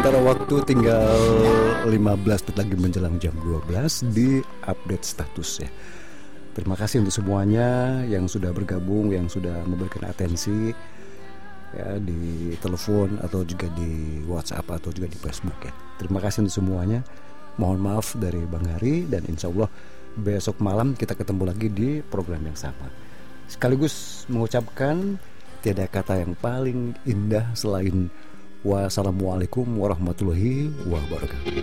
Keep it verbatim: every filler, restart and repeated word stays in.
Sementara waktu tinggal lima belas menit lagi menjelang jam dua belas di update status ya. Terima kasih untuk semuanya yang sudah bergabung, yang sudah memberikan atensi ya di telepon atau juga di WhatsApp atau juga di Facebook ya. Terima kasih untuk semuanya. Mohon maaf dari Bang Hari, dan insya Allah besok malam kita ketemu lagi di program yang sama. Sekaligus mengucapkan tiada kata yang paling indah selain wassalamualaikum warahmatullahi wabarakatuh.